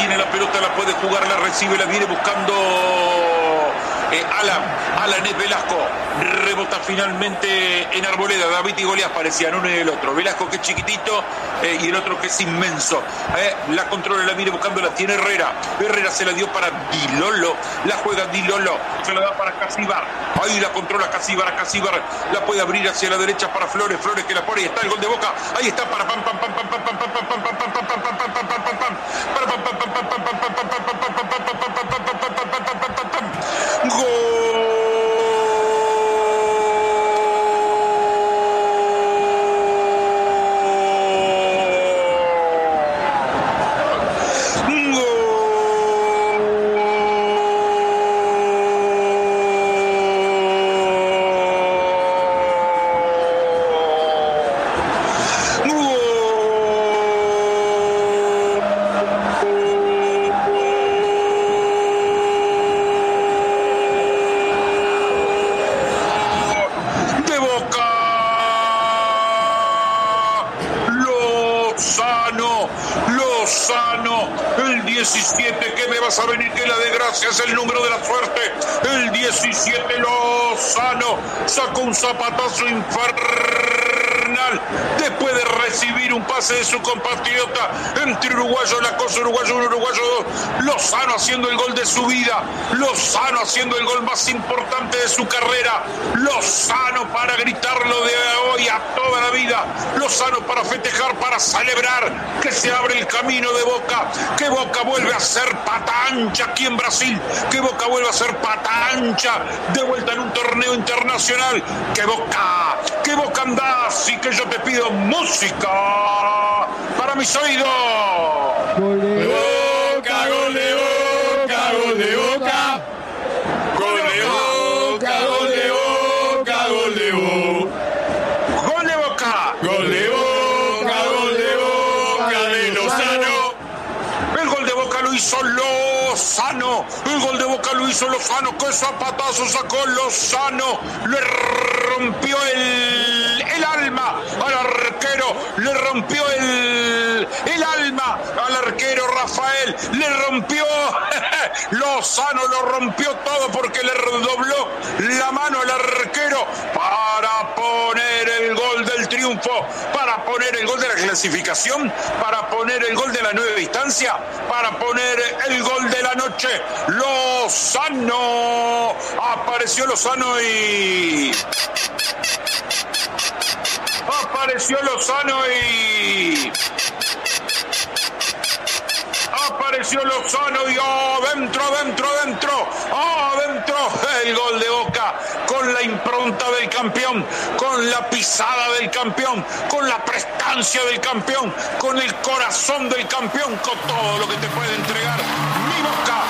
tiene la pelota, la puede jugar, la recibe, la viene buscando Alan es Velasco, rebota finalmente en Arboleda. David y Goliat parecían uno y el otro. Velasco que es chiquitito y el otro que es inmenso. La controla, la viene buscando, la tiene Herrera se la dio para Dilolo, la juega Dilolo, se la da para Casibar, ahí la controla Casibar la puede abrir hacia la derecha para Flores que la pone, y está el gol de Boca, ahí está para pam pam pam pam pam pam pam pam pam pam pam pam pam pam pam pam pam Lozano, el 17, que me vas a venir que la desgracia es el número de la suerte, el 17 Lozano sacó un zapatazo infernal después de recibir un pase de su compatriota, entre uruguayo, la cosa uruguayo 1, uruguayo 2, Lozano haciendo el gol de su vida, Lozano haciendo el gol más importante de su carrera, Lozano para gritarlo de hoy a toda la vida, Lozano para festejar, para celebrar que se abre el camino de Boca, que Boca vuelve a ser pata ancha aquí en Brasil, que Boca vuelve a ser pata ancha de vuelta en un torneo internacional, que Boca andás, y que yo te pido música para mis oídos. Gol de Boca, gol de Boca, gol de Boca. Gol de Boca, gol de Boca, gol de Boca. Gol de Boca. Gol de Boca, gol de Boca de Lozano. El gol de Boca lo hizo Lozano. El gol de Boca lo hizo Lozano. ¡Qué zapatazo sacó Lozano! Le rompió el alma al arquero. Le rompió el alma al arquero Rafael. Le rompió Lozano, lo rompió todo porque le dobló la mano al arquero para poner el gol del triunfo, para poner el gol de la clasificación, para poner el gol de la nueva distancia, para poner el gol de la noche. Lozano, apareció Lozano y... Apareció Lozano y... Apareció Lozano y adentro el gol de Boca, con la impronta del campeón, con la pisada del campeón, con la prestancia del campeón, con el corazón del campeón, con todo lo que te puede entregar mi Boca.